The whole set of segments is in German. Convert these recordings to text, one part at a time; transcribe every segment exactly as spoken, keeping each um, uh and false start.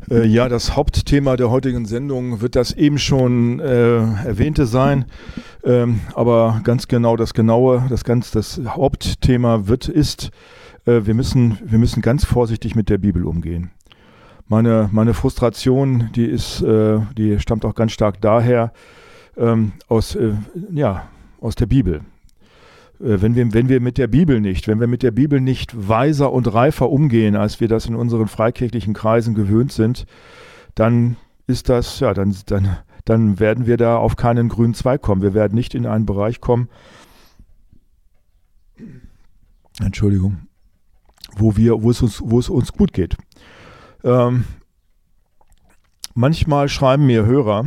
Äh, ja, das Hauptthema der heutigen Sendung wird das eben schon äh, erwähnte sein, ähm, aber ganz genau das genaue, das ganz das Hauptthema wird ist, äh, wir müssen wir müssen ganz vorsichtig mit der Bibel umgehen. Meine meine Frustration, die ist, äh, die stammt auch ganz stark daher ähm, aus äh, ja aus der Bibel. Wenn wir, wenn wir mit der Bibel nicht, wenn wir mit der Bibel nicht weiser und reifer umgehen, als wir das in unseren freikirchlichen Kreisen gewöhnt sind, dann ist das, ja, dann, dann, dann werden wir da auf keinen grünen Zweig kommen. Wir werden nicht in einen Bereich kommen, Entschuldigung, wo wir, wo es uns, wo es uns gut geht. Ähm, manchmal schreiben mir Hörer,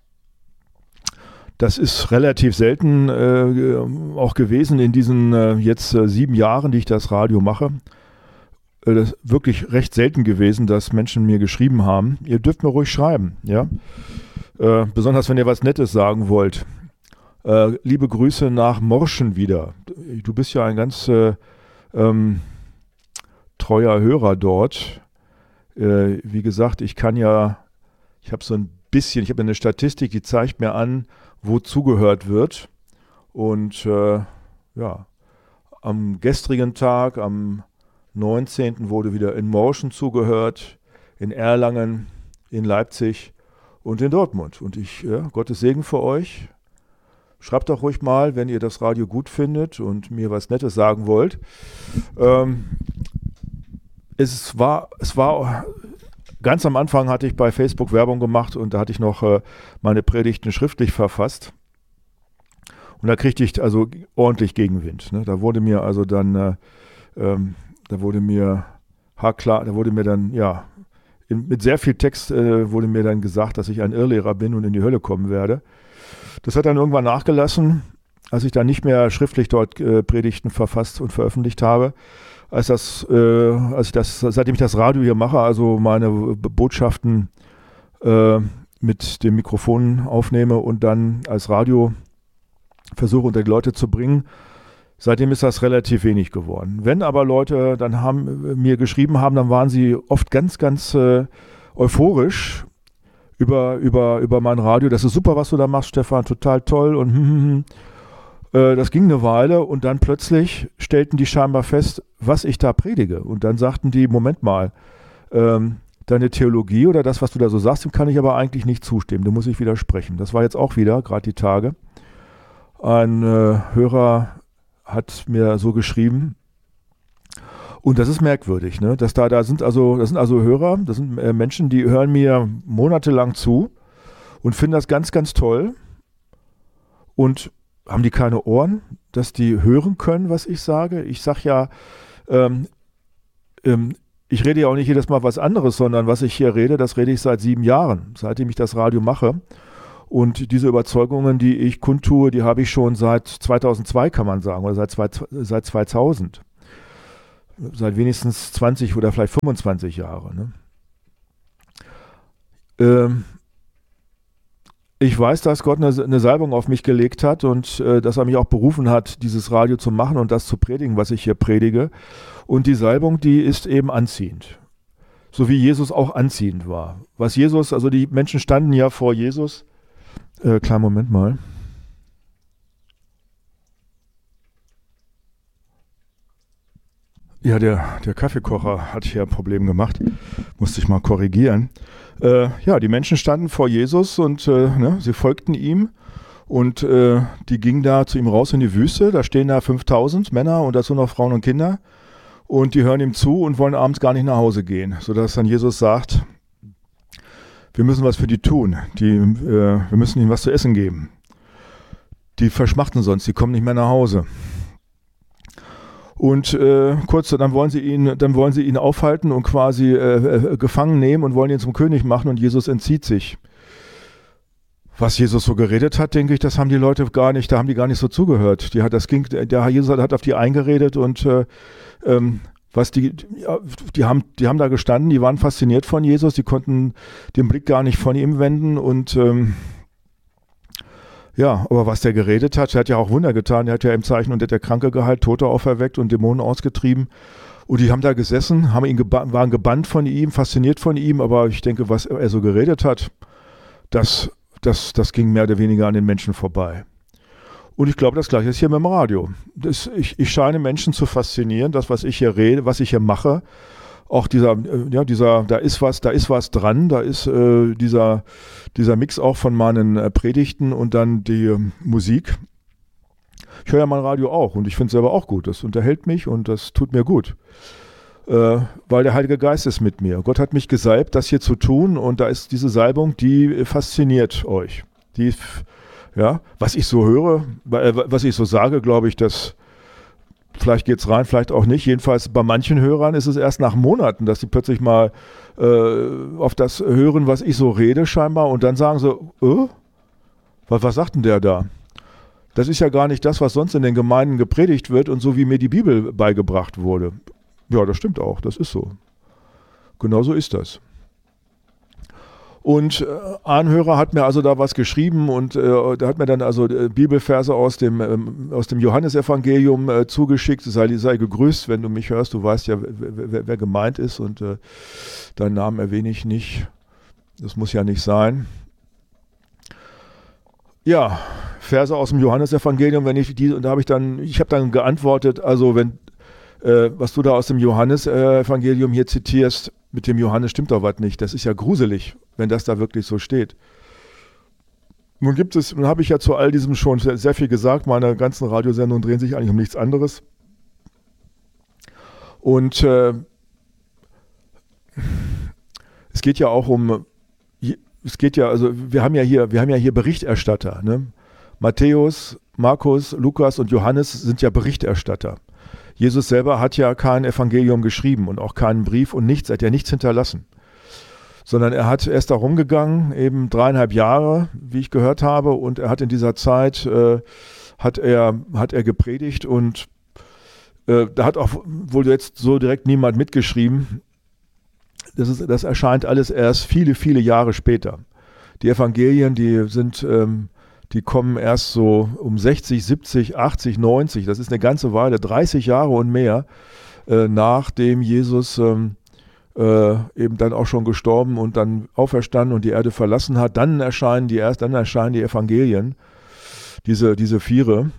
das ist relativ selten äh, auch gewesen in diesen äh, jetzt äh, sieben Jahren, die ich das Radio mache. Äh, das ist wirklich recht selten gewesen, dass Menschen mir geschrieben haben. Ihr dürft mir ruhig schreiben, ja. Äh, besonders wenn ihr was Nettes sagen wollt. Äh, liebe Grüße nach Morschen wieder. Du bist ja ein ganz äh, ähm, treuer Hörer dort. Äh, wie gesagt, ich kann ja, ich habe so ein bisschen, ich habe eine Statistik, die zeigt mir an, wo zugehört wird. Und äh, ja, am gestrigen Tag, am neunzehnten wurde wieder in Morschen zugehört, in Erlangen, in Leipzig und in Dortmund. Und ich, ja, Gottes Segen für euch. Schreibt doch ruhig mal, wenn ihr das Radio gut findet und mir was Nettes sagen wollt. Ähm, es war, es war Ganz am Anfang hatte ich bei Facebook Werbung gemacht und da hatte ich noch äh, meine Predigten schriftlich verfasst. Und da kriegte ich also ordentlich Gegenwind. Ne? Da wurde mir also dann, äh, ähm, da wurde mir haarklar, da wurde mir dann, ja, in, mit sehr viel Text äh, wurde mir dann gesagt, dass ich ein Irrlehrer bin und in die Hölle kommen werde. Das hat dann irgendwann nachgelassen, als ich dann nicht mehr schriftlich dort äh, Predigten verfasst und veröffentlicht habe. Als das, äh, als ich das, seitdem ich das Radio hier mache, also meine Botschaften äh, mit dem Mikrofon aufnehme und dann als Radio versuche unter die Leute zu bringen, seitdem ist das relativ wenig geworden. Wenn aber Leute dann haben, mir geschrieben haben, dann waren sie oft ganz, ganz äh, euphorisch über, über, über mein Radio. Das ist super, was du da machst, Stefan, total toll und hm, hm, hm. Das ging eine Weile und dann plötzlich stellten die scheinbar fest, was ich da predige. Und dann sagten die, Moment mal, ähm, deine Theologie oder das, was du da so sagst, dem kann ich aber eigentlich nicht zustimmen. Da muss ich widersprechen. Das war jetzt auch wieder, gerade die Tage. Ein äh, Hörer hat mir so geschrieben, und das ist merkwürdig, ne? Dass da, da sind also, das sind also Hörer, das sind äh, Menschen, die hören mir monatelang zu und finden das ganz, ganz toll. Und haben die keine Ohren, dass die hören können, was ich sage? Ich sage ja, ähm, ähm, ich rede ja auch nicht jedes Mal was anderes, sondern was ich hier rede, das rede ich seit sieben Jahren, seitdem ich das Radio mache. Und diese Überzeugungen, die ich kundtue, die habe ich schon seit zweitausendzwei, kann man sagen, oder seit, zwei, seit zweitausend. Seit wenigstens zwanzig oder vielleicht fünfundzwanzig Jahre. Ne? Ähm, Ich weiß, dass Gott eine, eine Salbung auf mich gelegt hat und äh, dass er mich auch berufen hat, dieses Radio zu machen und das zu predigen, was ich hier predige. Und die Salbung, die ist eben anziehend. So wie Jesus auch anziehend war. Was Jesus, also die Menschen standen ja vor Jesus. Äh, kleinen Moment mal. Ja, der, der Kaffeekocher hat hier ein Problem gemacht. Musste ich mal korrigieren. Äh, ja, die Menschen standen vor Jesus und äh, ne, sie folgten ihm. Und äh, die gingen da zu ihm raus in die Wüste. Da stehen da fünftausend Männer und dazu noch Frauen und Kinder. Und die hören ihm zu und wollen abends gar nicht nach Hause gehen. Sodass dann Jesus sagt, wir müssen was für die tun. Die, äh, wir müssen ihnen was zu essen geben. Die verschmachten sonst, die kommen nicht mehr nach Hause. Und äh, kurz, dann wollen sie ihn, dann wollen sie ihn aufhalten und quasi äh, äh, gefangen nehmen und wollen ihn zum König machen und Jesus entzieht sich. Was Jesus so geredet hat, denke ich, das haben die Leute gar nicht, da haben die gar nicht so zugehört. Die hat, das ging, der Jesus hat auf die eingeredet und äh, ähm, was die, ja, die haben, die haben da gestanden, die waren fasziniert von Jesus, die konnten den Blick gar nicht von ihm wenden und ähm, ja, aber was der geredet hat, der hat ja auch Wunder getan, der hat ja im Zeichen und der hat der Kranke geheilt, Tote auferweckt und Dämonen ausgetrieben Und die haben da gesessen, haben ihn geba- waren gebannt von ihm, fasziniert von ihm, aber ich denke, was er so geredet hat, das, das, das ging mehr oder weniger an den Menschen vorbei. Und ich glaube, das Gleiche ist hier mit dem Radio. Das, ich, ich scheine Menschen zu faszinieren, das, was ich hier rede, was ich hier mache. Auch dieser, ja, dieser, da ist was, da ist was dran, da ist äh, dieser, dieser Mix auch von meinen äh, Predigten und dann die äh, Musik. Ich höre ja mein Radio auch und ich finde es selber auch gut. Das unterhält mich und das tut mir gut. Äh, weil der Heilige Geist ist mit mir. Gott hat mich gesalbt, das hier zu tun und da ist diese Salbung, die fasziniert euch. Die, ja, was ich so höre, was ich so sage, glaube ich, dass vielleicht geht es rein, vielleicht auch nicht. Jedenfalls bei manchen Hörern ist es erst nach Monaten, dass sie plötzlich mal äh, auf das hören, was ich so rede scheinbar und dann sagen sie, äh, was, was sagt denn der da? Das ist ja gar nicht das, was sonst in den Gemeinden gepredigt wird und so wie mir die Bibel beigebracht wurde. Ja, das stimmt auch, das ist so. Genau so ist das. Und äh, ein Hörer hat mir also da was geschrieben und äh, der hat mir dann also äh, Bibelverse aus dem, ähm, aus dem Johannesevangelium äh, zugeschickt. Sei, sei gegrüßt, wenn du mich hörst, du weißt ja, wer, wer, wer gemeint ist und äh, deinen Namen erwähne ich nicht. Das muss ja nicht sein. Ja, Verse aus dem Johannesevangelium, wenn ich die, und da habe ich dann, ich habe dann geantwortet, also wenn, äh, was du da aus dem Johannesevangelium hier zitierst, mit dem Johannes stimmt doch was nicht. Das ist ja gruselig, wenn das da wirklich so steht. Nun gibt es, nun habe ich ja zu all diesem schon sehr, sehr viel gesagt. Meine ganzen Radiosendungen drehen sich eigentlich um nichts anderes. Und äh, es geht ja auch um, es geht ja, also wir haben ja hier, wir haben ja hier Berichterstatter. Ne? Matthäus, Markus, Lukas und Johannes sind ja Berichterstatter. Jesus selber hat ja kein Evangelium geschrieben und auch keinen Brief und nichts, er hat ja nichts hinterlassen. Sondern er hat erst da rumgegangen, eben dreieinhalb Jahre, wie ich gehört habe, und er hat in dieser Zeit, äh, hat er, hat er gepredigt und äh, da hat auch wohl jetzt so direkt niemand mitgeschrieben. Das ist, das erscheint alles erst viele, viele Jahre später. Die Evangelien, die sind, ähm, die kommen erst so um sechzig, siebzig, achtzig, neunzig, das ist eine ganze Weile, dreißig Jahre und mehr, äh, nachdem Jesus ähm, äh, eben dann auch schon gestorben und dann auferstanden und die Erde verlassen hat. Dann erscheinen die erst, dann erscheinen die Evangelien, diese, diese Viere.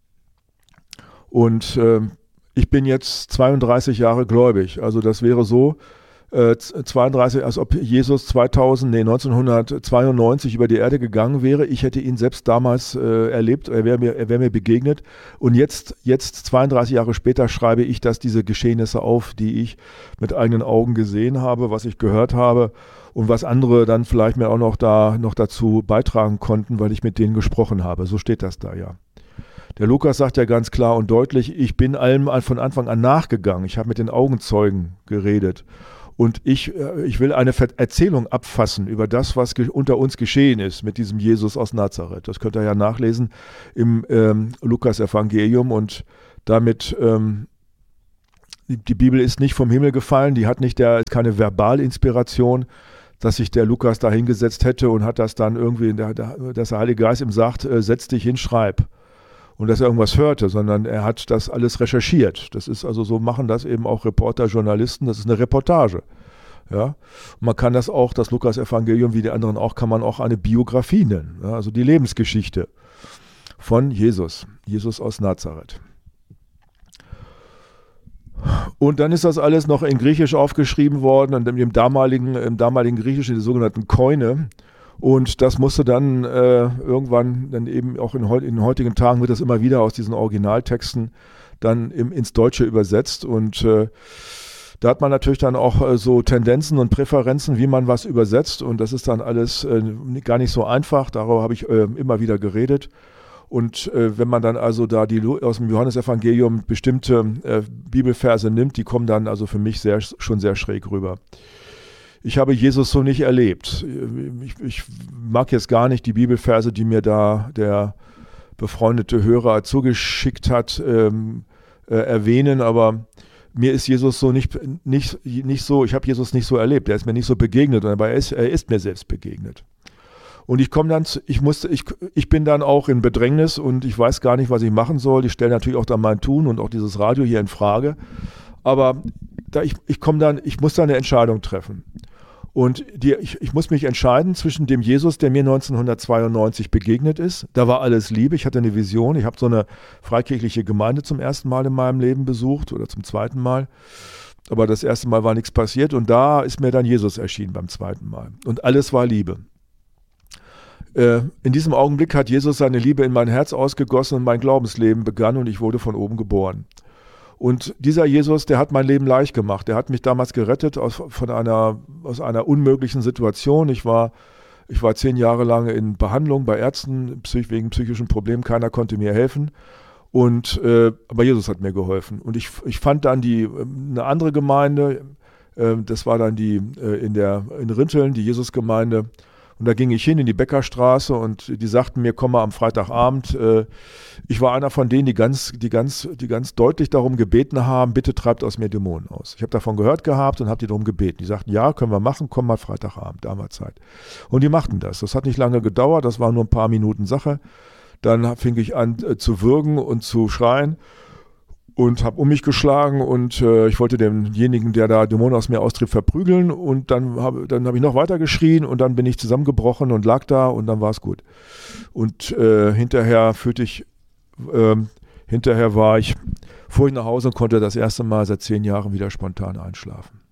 Und äh, ich bin jetzt zweiunddreißig Jahre gläubig. Also das wäre so, Äh, zweiunddreißig, als ob Jesus zweitausend, nee, neunzehnhundertzweiundneunzig über die Erde gegangen wäre. Ich hätte ihn selbst damals äh, erlebt, er wäre mir, er wär mir begegnet. Und jetzt, jetzt, zweiunddreißig Jahre später, schreibe ich das, diese Geschehnisse auf, die ich mit eigenen Augen gesehen habe, was ich gehört habe und was andere dann vielleicht mir auch noch, da, noch dazu beitragen konnten, weil ich mit denen gesprochen habe. So steht das da, ja. Der Lukas sagt ja ganz klar und deutlich, ich bin allem von Anfang an nachgegangen. Ich habe mit den Augenzeugen geredet. Und ich, ich will eine Erzählung abfassen über das, was ge- unter uns geschehen ist mit diesem Jesus aus Nazareth. Das könnt ihr ja nachlesen im ähm, Lukas-Evangelium. Und damit, ähm, die, die Bibel ist nicht vom Himmel gefallen, die hat nicht der, keine Verbalinspiration, dass sich der Lukas da hingesetzt hätte und hat das dann irgendwie, der, der, dass der Heilige Geist ihm sagt, äh, setz dich hin, schreib. Und dass er irgendwas hörte, sondern er hat das alles recherchiert. Das ist also so, machen das eben auch Reporter, Journalisten, das ist eine Reportage. Ja? Und man kann das auch, das Lukas-Evangelium, wie die anderen auch, kann man auch eine Biografie nennen. Ja? Also die Lebensgeschichte von Jesus, Jesus aus Nazareth. Und dann ist das alles noch in Griechisch aufgeschrieben worden und im damaligen, im damaligen Griechisch, in der sogenannten Koine. Und das musste dann äh, irgendwann, dann eben auch in, in den heutigen Tagen wird das immer wieder aus diesen Originaltexten dann im, ins Deutsche übersetzt. Und äh, da hat man natürlich dann auch äh, so Tendenzen und Präferenzen, wie man was übersetzt. Und das ist dann alles äh, gar nicht so einfach. Darüber habe ich äh, immer wieder geredet. Und äh, wenn man dann also da die aus dem Johannesevangelium bestimmte äh, Bibelverse nimmt, die kommen dann also für mich sehr, schon sehr schräg rüber. Ich habe Jesus so nicht erlebt. Ich, ich mag jetzt gar nicht die Bibelverse, die mir da der befreundete Hörer zugeschickt hat, ähm, äh, erwähnen, aber mir ist Jesus so nicht, nicht, nicht so, ich habe Jesus nicht so erlebt, er ist mir nicht so begegnet, aber er ist, er ist mir selbst begegnet. Und ich komme dann, zu, ich musste, ich, ich bin dann auch in Bedrängnis und ich weiß gar nicht, was ich machen soll. Ich stelle natürlich auch dann mein Tun und auch dieses Radio hier in Frage. Aber da ich, ich komme dann, ich muss da eine Entscheidung treffen. Und die, ich, ich muss mich entscheiden zwischen dem Jesus, der mir neunzehnhundertzweiundneunzig begegnet ist. Da war alles Liebe, ich hatte eine Vision. Ich habe so eine freikirchliche Gemeinde zum ersten Mal in meinem Leben besucht oder zum zweiten Mal. Aber das erste Mal war nichts passiert und da ist mir dann Jesus erschienen beim zweiten Mal. Und alles war Liebe. Äh, in diesem Augenblick hat Jesus seine Liebe in mein Herz ausgegossen und mein Glaubensleben begann und ich wurde von oben geboren. Und dieser Jesus, der hat mein Leben leicht gemacht. Der hat mich damals gerettet aus, von einer, aus einer unmöglichen Situation. Ich war, ich war zehn Jahre lang in Behandlung bei Ärzten wegen psychischen Problemen. Keiner konnte mir helfen. Und, äh, aber Jesus hat mir geholfen. Und ich, ich fand dann die, eine andere Gemeinde, äh, das war dann die äh, in, der, in Rinteln, die Jesusgemeinde. Und da ging ich hin in die Bäckerstraße und die sagten mir, komm mal am Freitagabend. Äh, ich war einer von denen, die ganz, die, ganz, die ganz deutlich darum gebeten haben, bitte treibt aus mir Dämonen aus. Ich habe davon gehört gehabt und habe die darum gebeten. Die sagten, ja, können wir machen, komm mal Freitagabend, damals Zeit. Und die machten das. Das hat nicht lange gedauert, das war nur ein paar Minuten Sache. Dann fing ich an äh, zu würgen und zu schreien und habe um mich geschlagen und äh, ich wollte denjenigen, der da Dämonen aus mir austrieb, verprügeln und dann habe dann hab ich noch weiter geschrien und dann bin ich zusammengebrochen und lag da und dann war es gut. Und äh, hinterher fühlte ich, äh, hinterher war ich, fuhr ich nach Hause und konnte das erste Mal seit zehn Jahren wieder spontan einschlafen.